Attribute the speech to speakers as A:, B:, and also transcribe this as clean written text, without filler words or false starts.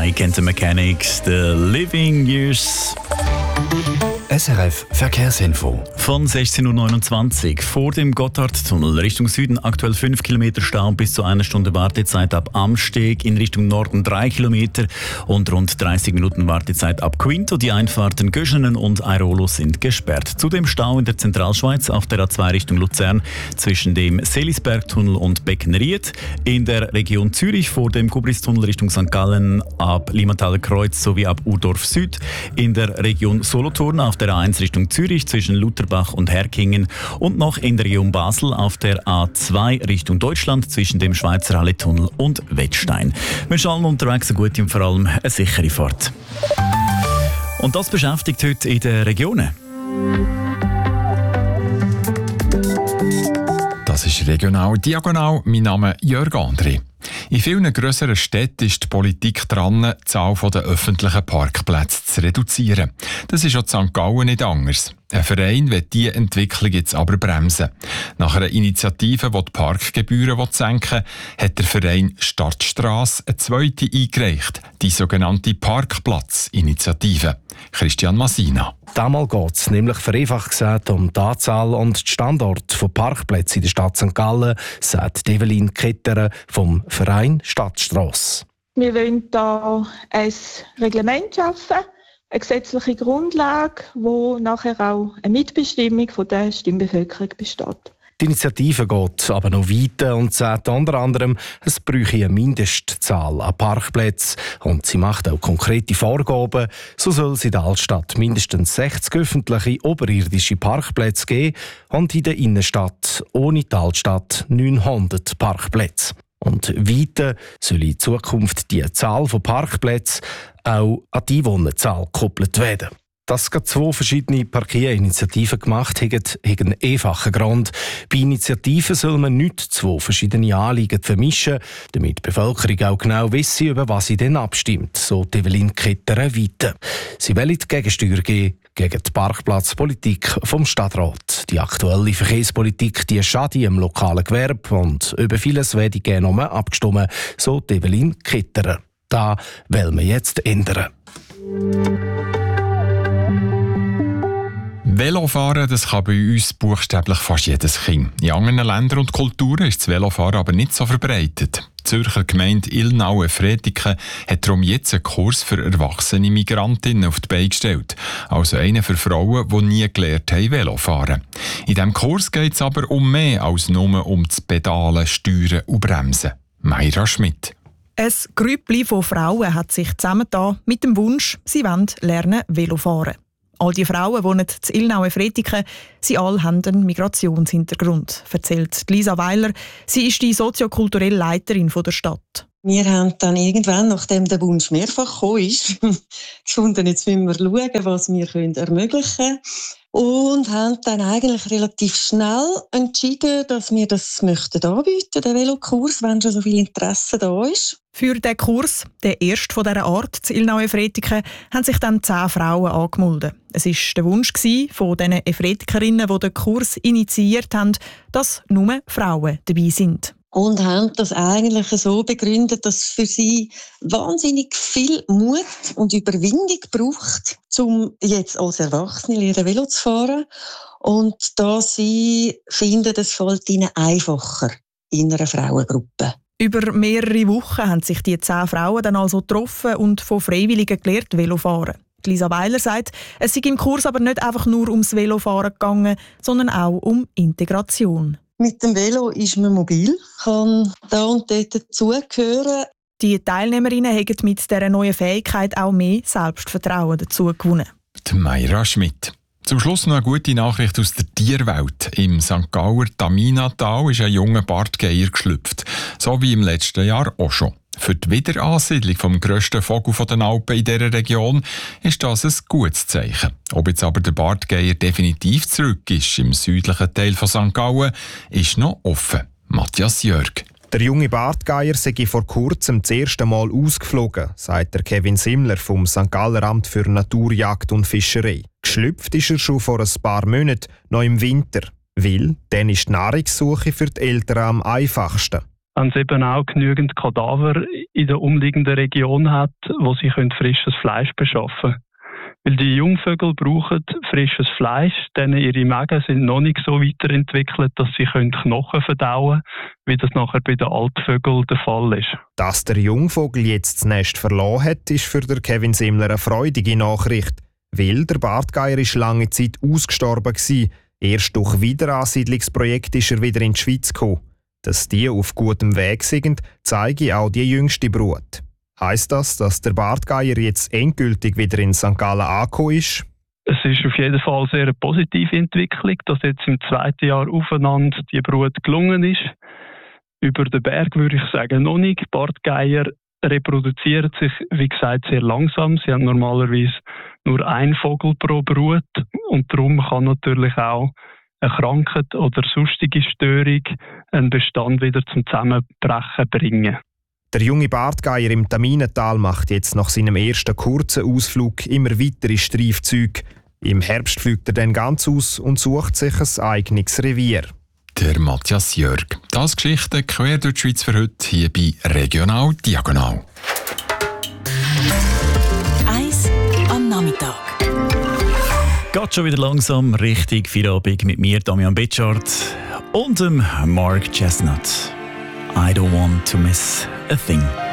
A: Mike and the Mechanics, The Living Years.
B: SRF Verkehrsinfo.
A: Von 16.29 Uhr vor dem Gotthardtunnel Richtung Süden aktuell 5 Kilometer Stau bis zu 1 Stunde Wartezeit ab Amsteg, in Richtung Norden 3 Kilometer und rund 30 Minuten Wartezeit ab Quinto. Die Einfahrten Göschenen und Airolo sind gesperrt. Zudem Stau in der Zentralschweiz auf der A2 Richtung Luzern zwischen dem Selisbergtunnel und Beckenried. In der Region Zürich vor dem Gubristunnel Richtung St. Gallen ab Limataler Kreuz sowie ab Urdorf Süd. In der Region Solothurn auf der A1 Richtung Zürich zwischen Lutherbach und Herkingen und noch in der Region Basel auf der A2 Richtung Deutschland zwischen dem Schweizer Halletunnel und Wettstein. Wir wünschen allen unterwegs eine gute und vor allem eine sichere Fahrt. Und das beschäftigt heute in den Regionen.
C: Das ist regional diagonal. Mein Name ist Jörg André. In vielen grösseren Städten ist die Politik dran, die Zahl der öffentlichen Parkplätze zu reduzieren. Das ist auch in St. Gallen nicht anders. Ein Verein will diese Entwicklung jetzt aber bremsen. Nach einer Initiative, die die Parkgebühren senken will, hat der Verein Stadtstrasse eine zweite eingereicht, die sogenannte Parkplatzinitiative. Christian Massina.
B: Damals geht es nämlich vereinfacht gesagt um die Anzahl und die Standorte von Parkplätzen in der Stadt St. Gallen, sagt Evelyn Ketterer vom Verein Stadtstrasse.
D: Wir wollen hier ein Reglement schaffen, eine gesetzliche Grundlage, wo nachher auch eine Mitbestimmung von der Stimmbevölkerung besteht.
B: Die Initiative geht aber noch weiter und sagt unter anderem, es bräuchte eine Mindestzahl an Parkplätzen und sie macht auch konkrete Vorgaben. So soll es in der Altstadt mindestens 60 öffentliche oberirdische Parkplätze geben und in der Innenstadt ohne die Altstadt 900 Parkplätze. Und weiter soll in Zukunft die Zahl von Parkplätzen auch an die Einwohnerzahl gekoppelt werden. Dass gerade 2 verschiedene Parkierinitiativen gemacht haben, hat einen einfachen Grund. Bei Initiativen soll man nicht 2 verschiedene Anliegen vermischen, damit die Bevölkerung auch genau wisse, über was sie denn abstimmt, so Evelyn Ketterer weiter. Sie wollen die Gegensteuer geben gegen die Parkplatzpolitik vom Stadtrat. Die aktuelle Verkehrspolitik die schadet im lokalen Gewerbe und über vieles werde gerne noch abgestimmt, so Evelyn Ketterer. Das wollen wir jetzt ändern.
C: Velofahren, das kann bei uns buchstäblich fast jedes Kind. In anderen Ländern und Kulturen ist das Velofahren aber nicht so verbreitet. Die Zürcher Gemeinde Ilnaue-Fretiken hat darum jetzt einen Kurs für erwachsene Migrantinnen auf die Beine gestellt. Also einen für Frauen, die nie gelernt haben, Velofahren. In diesem Kurs geht es aber um mehr als nur um das Pedalen, Steuern und Bremsen. Mayra Schmidt.
E: Ein Grüppli von Frauen hat sich zusammengetan mit dem Wunsch, sie wollen lernen Velofahren. All die Frauen wohnen in Ilnaue-Fretiken. Sie alle haben einen Migrationshintergrund, erzählt Lisa Weiler. Sie ist die soziokulturelle Leiterin der Stadt.
F: Wir haben dann irgendwann, nachdem der Wunsch mehrfach gekommen ist, gefunden, jetzt müssen wir schauen, was wir ermöglichen können. Und haben dann eigentlich relativ schnell entschieden, dass wir das möchten anbieten, den Velokurs, wenn schon so viel Interesse da ist.
E: Für diesen Kurs, der erste dieser Art in Ilnaue-Fretiken, haben sich dann 10 Frauen angemeldet. Es war der Wunsch von diesen Efretikerinnen, die den Kurs initiiert haben, dass nur Frauen dabei sind.
F: Und haben das eigentlich so begründet, dass es für sie wahnsinnig viel Mut und Überwindung braucht, um jetzt als Erwachsene lernen Velo zu fahren. Und da sie finden, es fällt ihnen einfacher in einer Frauengruppe.
E: Über mehrere Wochen haben sich die 10 Frauen dann also getroffen und von Freiwilligen gelernt Velofahren. Lisa Weiler sagt, es sei im Kurs aber nicht einfach nur ums Velofahren gegangen, sondern auch um Integration.
F: Mit dem Velo ist man mobil, kann da und dort dazugehören.
E: Die Teilnehmerinnen haben mit dieser neuen Fähigkeit auch mehr Selbstvertrauen dazu gewonnen.
C: Die Mayra Schmidt. Zum Schluss noch eine gute Nachricht aus der Tierwelt. Im St. Gauer Taminatal ist ein junger Bartgeier geschlüpft. So wie im letzten Jahr auch schon. Für die Wiederansiedlung vom grössten Vogel der Alpen in dieser Region ist das ein gutes Zeichen. Ob jetzt aber der Bartgeier definitiv zurück ist im südlichen Teil von St. Gallen, ist noch offen. Matthias Jörg.
G: Der junge Bartgeier sei vor kurzem das erste Mal ausgeflogen, sagt der Kevin Simmler vom St. Galler Amt für Naturjagd und Fischerei. Geschlüpft ist er schon vor ein paar Monaten, noch im Winter. Weil dann ist die Nahrungssuche für die Eltern am einfachsten.
H: wenn es eben auch genügend Kadaver in der umliegenden Region hat, wo sie frisches Fleisch beschaffen können. Weil die Jungvögel brauchen frisches Fleisch, denn ihre Mägen sind noch nicht so weiterentwickelt, dass sie Knochen verdauen können, wie das nachher bei den Altvögeln der Fall ist.
G: Dass der Jungvogel jetzt das Nest verloren hat, ist für Kevin Simmler eine freudige Nachricht. Weil der Bartgeier ist lange Zeit ausgestorben war. Erst durch Wiederansiedlungsprojekt ist er wieder in die Schweiz gekommen. Dass die auf gutem Weg sind, zeige auch die jüngste Brut. Heisst das, dass der Bartgeier jetzt endgültig wieder in St. Gallen angekommen ist?
H: Es ist auf jeden Fall sehr eine positive Entwicklung, dass jetzt im 2. Jahr aufeinander die Brut gelungen ist. Über den Berg würde ich sagen noch nicht. Bartgeier reproduzieren sich, wie gesagt, sehr langsam. Sie haben normalerweise nur einen Vogel pro Brut und darum kann natürlich auch eine Krankheit oder sonstige Störung einen Bestand wieder zum Zusammenbrechen bringen.
G: Der junge Bartgeier im Taminental macht jetzt nach seinem ersten kurzen Ausflug immer weitere Streifzüge. Im Herbst fliegt er dann ganz aus und sucht sich ein eigenes Revier.
C: Der Matthias Jörg. Das Geschichte quer durch die Schweiz für heute hier bei Regional Diagonal.
I: 1 am Nachmittag.
A: Geht schon wieder langsam richtig Feierabend mit mir, Damian Betschart und dem Mark Chestnut. I don't want to miss a thing.